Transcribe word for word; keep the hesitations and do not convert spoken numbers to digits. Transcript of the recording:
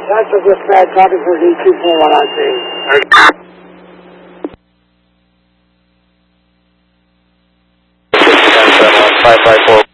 That's a dispatch copy for D two four one on scene. five five four